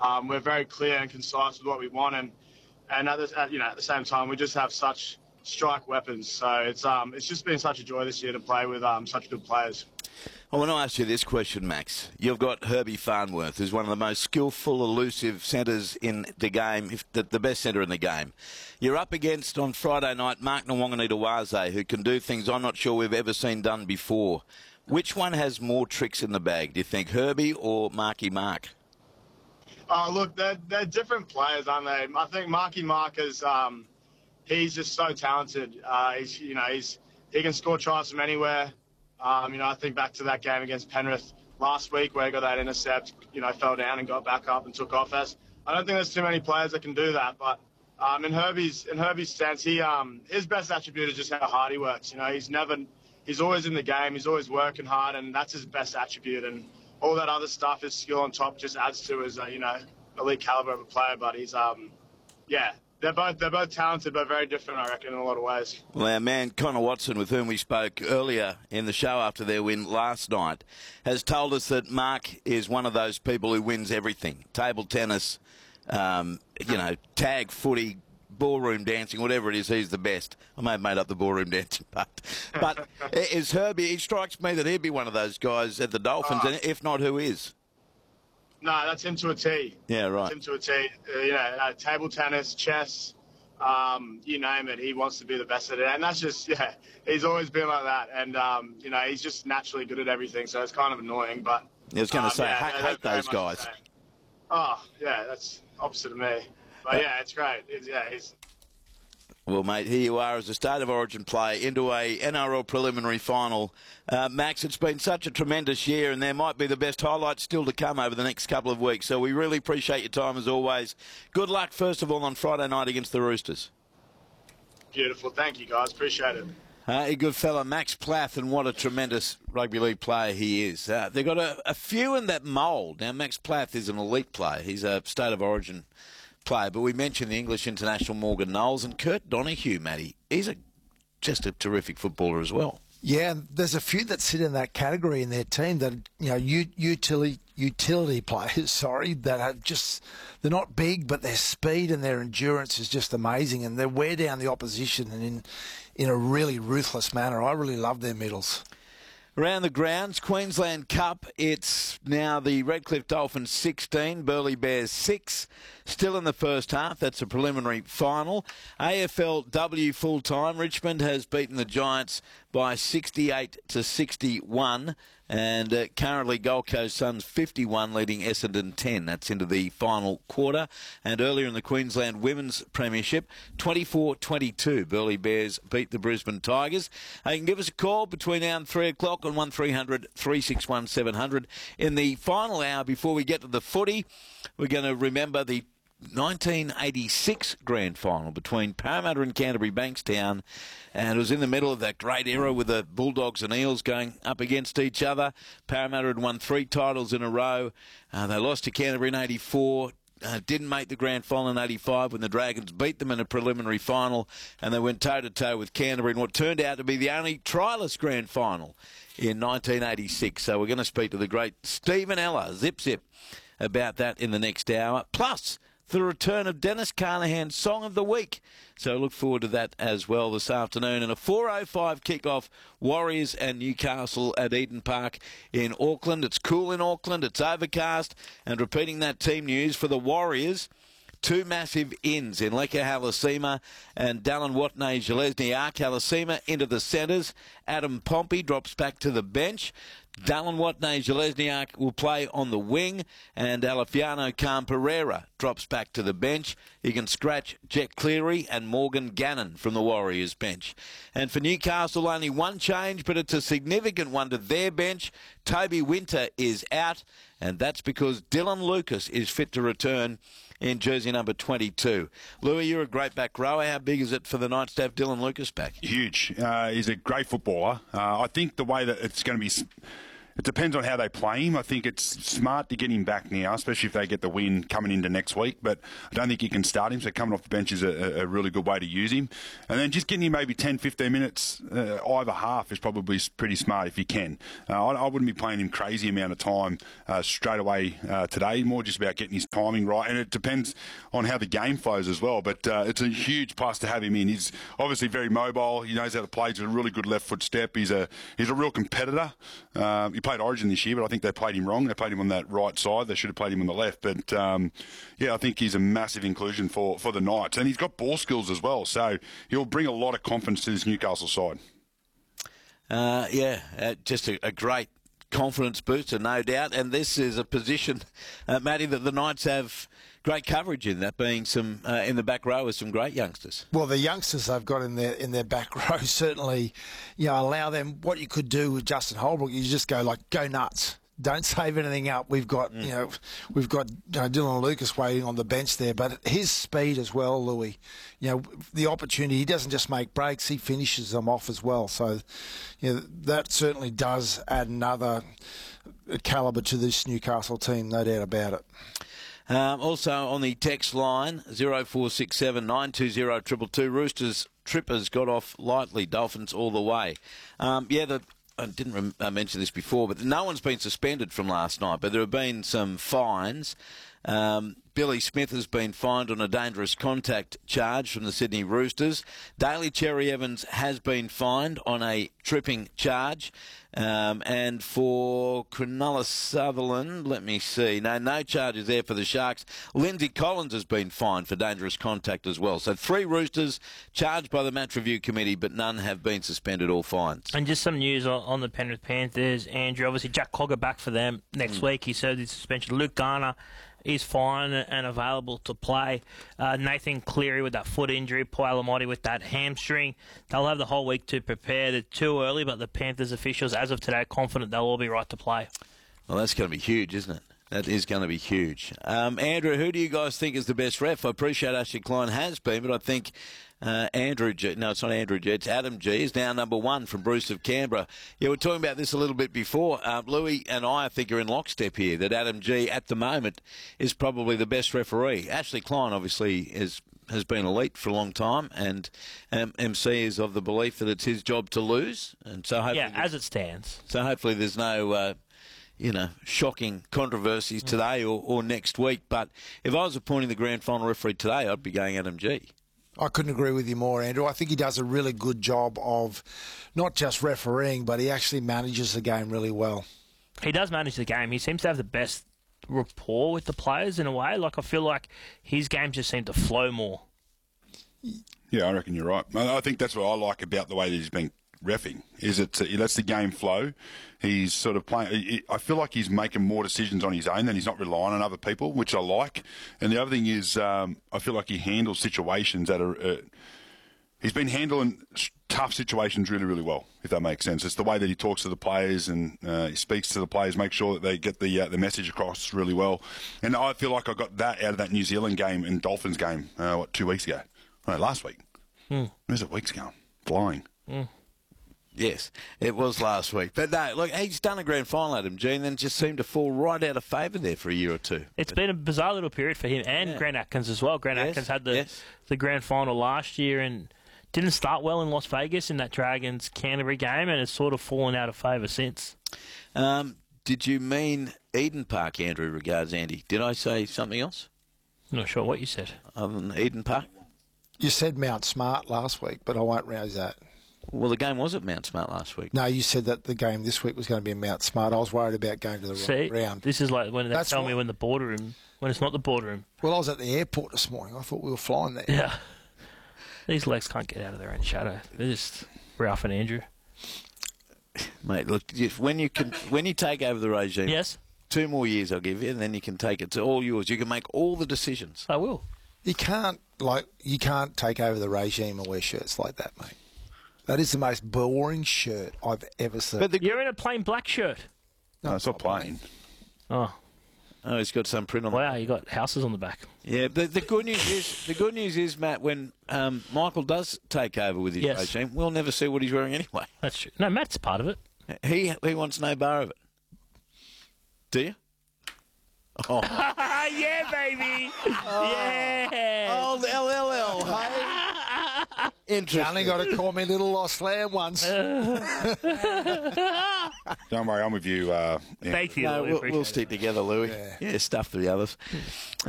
We're very clear and concise with what we want, and at the same time, we just have such strike weapons. So it's just been such a joy this year to play with such good players. I want to ask you this question, Max. You've got Herbie Farnworth, who's one of the most skillful, elusive centres in the game, if the best centre in the game. You're up against, on Friday night, Mark Nwanganita-Waze, who can do things I'm not sure we've ever seen done before. Which one has more tricks in the bag, do you think, Herbie or Marky Mark? Look, they're different players, aren't they? I think Marky Mark is he's just so talented. He can score tries from anywhere. I think back to that game against Penrith last week where he got that intercept, fell down and got back up and took off. I don't think there's too many players that can do that, but in Herbie's sense, his best attribute is just how hard he works. He's always in the game, he's always working hard, and that's his best attribute. And all that other stuff, his skill on top, just adds to his elite caliber of a player. But he's They're both talented, but very different, I reckon, in a lot of ways. Well, our man Connor Watson, with whom we spoke earlier in the show after their win last night, has told us that Mark is one of those people who wins everything. Table tennis, tag footy, ballroom dancing, whatever it is, he's the best. I may have made up the ballroom dancing part. But is Herbie, he strikes me that he'd be one of those guys at the Dolphins, and if not, who is? No, that's him to a T. Yeah, right. That's him to a T. Table tennis, chess, you name it. He wants to be the best at it. And that's just, he's always been like that. And, he's just naturally good at everything. So it's kind of annoying. But I was going to say, I hate those guys. Oh, yeah, that's opposite of me. But, it's great. He's... Well, mate, here you are as a State of Origin player into a NRL preliminary final. Max, it's been such a tremendous year, and there might be the best highlights still to come over the next couple of weeks. So we really appreciate your time as always. Good luck, first of all, on Friday night against the Roosters. Beautiful. Thank you, guys. Appreciate it. A good fella, Max Plath, and what a tremendous rugby league player he is. They've got a few in that mould. Now, Max Plath is an elite player. He's a State of Origin player, but we mentioned the English international Morgan Knowles and Kurt Donahue, Matty. He's just a terrific footballer as well. Yeah, there's a few that sit in that category in their team that utility players. That are just, they're not big, but their speed and their endurance is just amazing, and they wear down the opposition and in a really ruthless manner. I really love their middles. Around the grounds, Queensland Cup, it's now the Redcliffe Dolphins 16, Burleigh Bears 6, still in the first half. That's a preliminary final. AFLW full-time, Richmond has beaten the Giants by 68-61, and currently Gold Coast Suns 51 leading Essendon 10. That's into the final quarter. And earlier in the Queensland Women's Premiership, 24-22, Burleigh Bears beat the Brisbane Tigers. You can give us a call between now and 3 o'clock on 1300 361 700. In the final hour before we get to the footy, we're going to remember the 1986 grand final between Parramatta and Canterbury Bankstown, and it was in the middle of that great era with the Bulldogs and Eels going up against each other. Parramatta had won 3 titles in a row. They lost to Canterbury in 84. Didn't make the grand final in 85 when the Dragons beat them in a preliminary final, and they went toe-to-toe with Canterbury in what turned out to be the only trialist grand final in 1986. So we're going to speak to the great Stephen Ella, Zip Zip, about that in the next hour. Plus, the return of Dennis Carnahan's Song of the Week. So look forward to that as well this afternoon. And a 4:05 kickoff, Warriors and Newcastle at Eden Park in Auckland. It's cool in Auckland, it's overcast. And repeating that team news for the Warriors, 2 massive ins in Leka Halasima and Dallin Watney-Zelezniak. Halasima into the centres. Adam Pompey drops back to the bench. Dallin Watney-Zelezniak will play on the wing, and Alefiano Khan-Pereira drops back to the bench. You can scratch Jet Cleary and Morgan Gannon from the Warriors bench. And for Newcastle, only one change, but it's a significant one to their bench. Toby Winter is out, and that's because Dylan Lucas is fit to return in jersey number 22. Louis, you're a great back rower. How big is it for the Knights to have Dylan Lucas back? Huge. He's a great footballer. I think the way that it's going to be It depends on how they play him. I think it's smart to get him back now, especially if they get the win coming into next week. But I don't think you can start him, so coming off the bench is a really good way to use him. And then just getting him maybe 10, 15 minutes either half is probably pretty smart if you can. I wouldn't be playing him crazy amount of time straight away today, more just about getting his timing right. And it depends on how the game flows as well. But it's a huge plus to have him in. He's obviously very mobile. He knows how to play. He's a really good left foot step. He's a real competitor. He played Origin this year, but I think they played him wrong. They played him on that right side. They should have played him on the left. But, I think he's a massive inclusion for the Knights. And he's got ball skills as well, so he'll bring a lot of confidence to this Newcastle side. Just a great confidence booster, no doubt. And this is a position, Matty, that the Knights have great coverage in, that being some in the back row with some great youngsters. Well, the youngsters they've got in their back row certainly, allow them. What you could do with Justin Holbrook, you just go nuts. Don't save anything up. We've got Dylan Lucas waiting on the bench there, but his speed as well, Louis. The opportunity. He doesn't just make breaks; he finishes them off as well. So, that certainly does add another calibre to this Newcastle team, no doubt about it. Also on the text line, 0467 920 222, Roosters trippers got off lightly, Dolphins all the way. I didn't mention this before, but no one's been suspended from last night, but there have been some fines. Billy Smith has been fined on a dangerous contact charge from the Sydney Roosters. Daly Cherry Evans has been fined on a tripping charge. And for Cronulla Sutherland, let me see. No charges there for the Sharks. Lindsay Collins has been fined for dangerous contact as well. So 3 Roosters charged by the Match Review Committee, but none have been suspended or fined. And just some news on the Penrith Panthers, Andrew. Obviously, Jack Cogger back for them next week. He served his suspension. Luke Garner is fine and available to play. Nathan Cleary with that foot injury, Paul Alamoti with that hamstring. They'll have the whole week to prepare. They're too early, but the Panthers officials, as of today, are confident they'll all be right to play. Well, that's going to be huge, isn't it? That is going to be huge. Andrew, who do you guys think is the best ref? I appreciate Ashley Klein has been, but I think Andrew G. No, it's not Andrew G. It's Adam G. is now number 1 from Bruce of Canberra. Yeah, we're talking about this a little bit before. Louis and I think, are in lockstep here, that Adam G. at the moment is probably the best referee. Ashley Klein obviously has been elite for a long time, and MC is of the belief that it's his job to lose. And so hopefully, as it stands. So hopefully there's no shocking controversies today or next week. But if I was appointing the grand final referee today, I'd be going Adam G. I couldn't agree with you more, Andrew. I think he does a really good job of not just refereeing, but he actually manages the game really well. He does manage the game. He seems to have the best rapport with the players in a way. Like, I feel like his games just seem to flow more. Yeah, I reckon you're right. I think that's what I like about the way that he's been reffing, is he lets the game flow. He's sort of playing. I feel like he's making more decisions on his own, and he's not relying on other people, which I like. And the other thing is, I feel like he handles situations that are. He's been handling tough situations really, really well, if that makes sense. It's the way that he talks to the players and he speaks to the players, make sure that they get the message across really well. And I feel like I got that out of that New Zealand game and Dolphins game, 2 weeks ago? No, last week. Where's it weeks ago? Flying. Yes, it was last week. But no, look, he's done a grand final, Adam G, and then just seemed to fall right out of favour there for a year or two. It's been a bizarre little period for him and Grant Atkins as well. Grant Atkins had the grand final last year and didn't start well in Las Vegas in that Dragons-Canterbury game, and has sort of fallen out of favour since. Did you mean Eden Park, Andrew, regards Andy? Did I say something else? Not sure what you said. Other than Eden Park? You said Mount Smart last week, but I won't raise that. Well, the game was at Mount Smart last week. No, you said that the game this week was going to be in Mount Smart. I was worried about going to the wrong round. This is like when they tell me when the boardroom, when it's not the boardroom. Well, I was at the airport this morning. I thought we were flying there. Yeah. These legs can't get out of their own shadow. They're just Ralph and Andrew. Mate, look, when you take over the regime, 2 more years I'll give you, and then you can take it. It's all yours. You can make all the decisions. I will. You can't take over the regime and wear shirts like that, mate. That is the most boring shirt I've ever seen. But you're in a plain black shirt. No, it's not plain. Oh, it's got some print on. Wow, you got houses on the back. Yeah, the good news is, Matt, when Michael does take over with his regime, we'll never see what he's wearing anyway. That's true. No, Matt's part of it. He wants no bar of it. Do you? Oh, Yeah, baby. Yeah. old LLL, hey? Interesting. You only got to call me Little Lost Lamb once. Don't worry, I'm with you. Thank you. No, Louis. we'll Appreciate stick together, Louis. Yeah, stuff the others.